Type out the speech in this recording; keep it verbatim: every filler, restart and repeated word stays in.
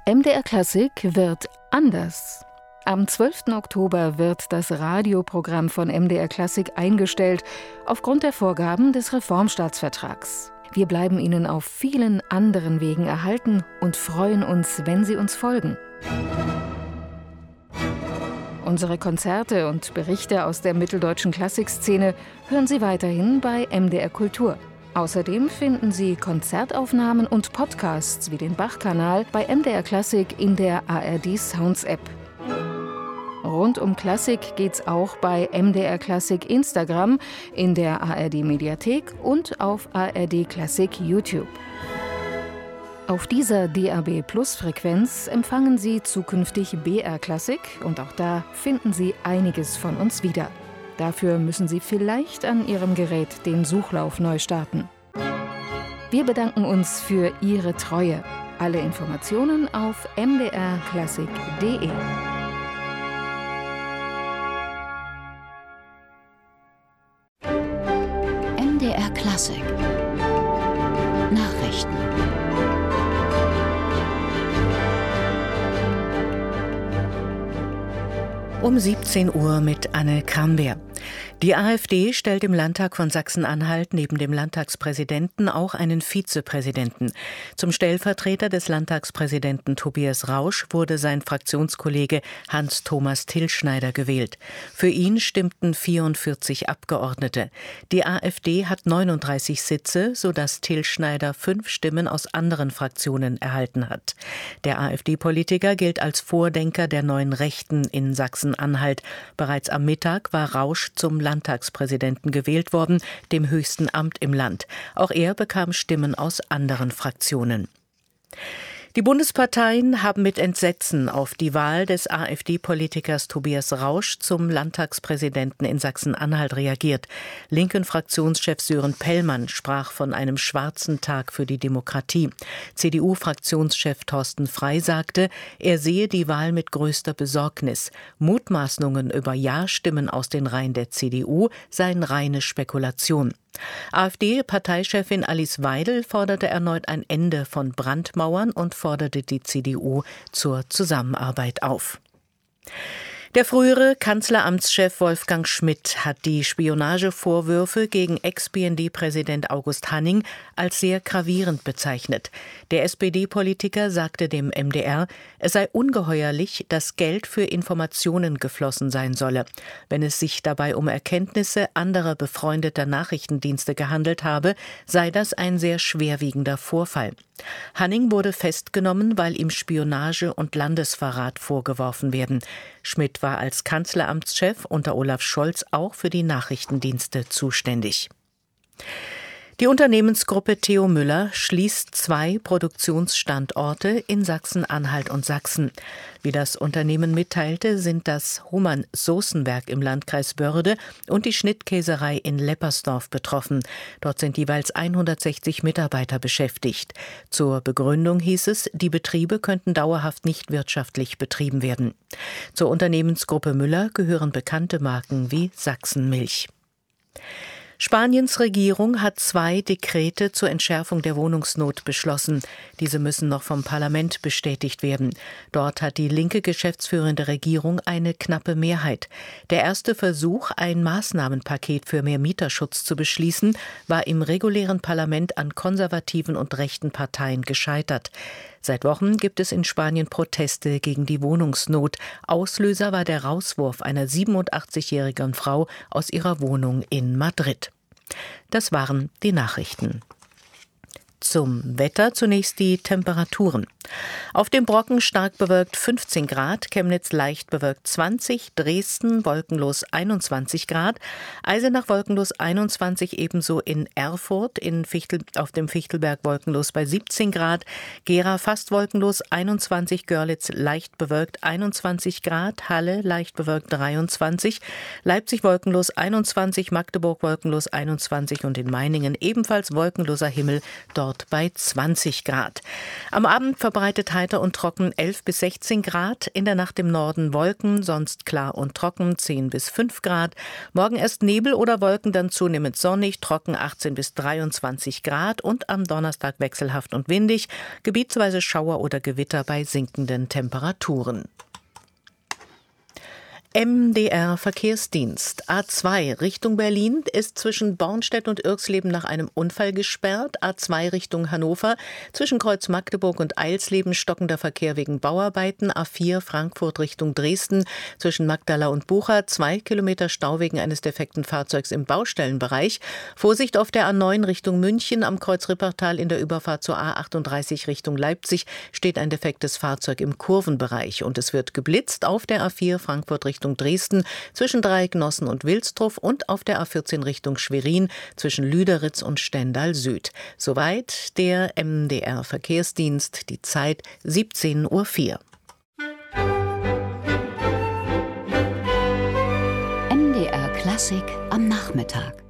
M D R Klassik wird anders. Am zwölften Oktober wird das Radioprogramm von M D R Klassik eingestellt, aufgrund der Vorgaben des Reformstaatsvertrags. Wir bleiben Ihnen auf vielen anderen Wegen erhalten und freuen uns, wenn Sie uns folgen. Unsere Konzerte und Berichte aus der mitteldeutschen Klassikszene hören Sie weiterhin bei M D R Kultur. Außerdem finden Sie Konzertaufnahmen und Podcasts wie den Bach-Kanal bei M D R Klassik in der A R D Sounds App. Rund um Klassik geht's auch bei M D R Klassik Instagram, in der A R D Mediathek und auf A R D Klassik YouTube. Auf dieser D A B Plus Frequenz empfangen Sie zukünftig B R Klassik und auch da finden Sie einiges von uns wieder. Dafür müssen Sie vielleicht an Ihrem Gerät den Suchlauf neu starten. Wir bedanken uns für Ihre Treue. Alle Informationen auf m d r klassik punkt d e. M D R Klassik Nachrichten. Um siebzehn Uhr mit Anne Krambeer. Die AfD stellt im Landtag von Sachsen-Anhalt neben dem Landtagspräsidenten auch einen Vizepräsidenten. Zum Stellvertreter des Landtagspräsidenten Tobias Rausch wurde sein Fraktionskollege Hans-Thomas Tilschneider gewählt. Für ihn stimmten vierundvierzig Abgeordnete. Die AfD hat neununddreißig Sitze, sodass Tilschneider fünf Stimmen aus anderen Fraktionen erhalten hat. Der AfD-Politiker gilt als Vordenker der neuen Rechten in Sachsen-Anhalt. Bereits am Mittag war Rausch zum Landtagspräsidenten gewählt worden, dem höchsten Amt im Land. Auch er bekam Stimmen aus anderen Fraktionen. Die Bundesparteien haben mit Entsetzen auf die Wahl des AfD-Politikers Tobias Rausch zum Landtagspräsidenten in Sachsen-Anhalt reagiert. Linken Fraktionschef Sören Pellmann sprach von einem schwarzen Tag für die Demokratie. C D U-Fraktionschef Thorsten Frey sagte, er sehe die Wahl mit größter Besorgnis. Mutmaßungen über Ja-Stimmen aus den Reihen der C D U seien reine Spekulation. AfD-Parteichefin Alice Weidel forderte erneut ein Ende von Brandmauern und forderte die C D U zur Zusammenarbeit auf. Der frühere Kanzleramtschef Wolfgang Schmidt hat die Spionagevorwürfe gegen Ex-B N D-Präsident August Hanning als sehr gravierend bezeichnet. Der S P D-Politiker sagte dem M D R, es sei ungeheuerlich, dass Geld für Informationen geflossen sein solle. Wenn es sich dabei um Erkenntnisse anderer befreundeter Nachrichtendienste gehandelt habe, sei das ein sehr schwerwiegender Vorfall. Hanning wurde festgenommen, weil ihm Spionage und Landesverrat vorgeworfen werden. Schmidt war als Kanzleramtschef unter Olaf Scholz auch für die Nachrichtendienste zuständig. Die Unternehmensgruppe Theo Müller schließt zwei Produktionsstandorte in Sachsen-Anhalt und Sachsen. Wie das Unternehmen mitteilte, sind das Hohmann-Soßenwerk im Landkreis Börde und die Schnittkäserei in Leppersdorf betroffen. Dort sind jeweils hundertsechzig Mitarbeiter beschäftigt. Zur Begründung hieß es, die Betriebe könnten dauerhaft nicht wirtschaftlich betrieben werden. Zur Unternehmensgruppe Müller gehören bekannte Marken wie Sachsenmilch. Spaniens Regierung hat zwei Dekrete zur Entschärfung der Wohnungsnot beschlossen. Diese müssen noch vom Parlament bestätigt werden. Dort hat die linke geschäftsführende Regierung eine knappe Mehrheit. Der erste Versuch, ein Maßnahmenpaket für mehr Mieterschutz zu beschließen, war im regulären Parlament an konservativen und rechten Parteien gescheitert. Seit Wochen gibt es in Spanien Proteste gegen die Wohnungsnot. Auslöser war der Rauswurf einer siebenundachtzigjährigen Frau aus ihrer Wohnung in Madrid. Das waren die Nachrichten. Zum Wetter zunächst die Temperaturen. Auf dem Brocken stark bewölkt fünfzehn Grad, Chemnitz leicht bewölkt zwanzig, Dresden wolkenlos einundzwanzig Grad, Eisenach wolkenlos einundzwanzig, ebenso in Erfurt, in Fichtel, auf dem Fichtelberg wolkenlos bei siebzehn Grad, Gera fast wolkenlos einundzwanzig, Görlitz leicht bewölkt einundzwanzig Grad, Halle leicht bewölkt dreiundzwanzig, Leipzig wolkenlos einundzwanzig, Magdeburg wolkenlos einundzwanzig und in Meiningen ebenfalls wolkenloser Himmel, dort dort bei zwanzig Grad. Am Abend verbreitet heiter und trocken elf bis sechzehn Grad. In der Nacht im Norden Wolken, sonst klar und trocken zehn bis fünf Grad. Morgen erst Nebel oder Wolken, dann zunehmend sonnig, trocken achtzehn bis dreiundzwanzig Grad und am Donnerstag wechselhaft und windig, gebietsweise Schauer oder Gewitter bei sinkenden Temperaturen. M D R Verkehrsdienst. A zwei Richtung Berlin ist zwischen Bornstedt und Irxleben nach einem Unfall gesperrt. A zwei Richtung Hannover. Zwischen Kreuz Magdeburg und Eilsleben stockender Verkehr wegen Bauarbeiten. A vier Frankfurt Richtung Dresden. Zwischen Magdala und Bucha. Zwei Kilometer Stau wegen eines defekten Fahrzeugs im Baustellenbereich. Vorsicht auf der A neun Richtung München. Am Kreuz Rippertal in der Überfahrt zur A achtunddreißig Richtung Leipzig steht ein defektes Fahrzeug im Kurvenbereich. Und es wird geblitzt auf der A vier Frankfurt Richtung Dresden zwischen Dreiecknossen und Wilsdruff und auf der A vierzehn Richtung Schwerin zwischen Lüderitz und Stendal Süd. Soweit der M D R Verkehrsdienst, die Zeit siebzehn Uhr vier. M D R Klassik am Nachmittag.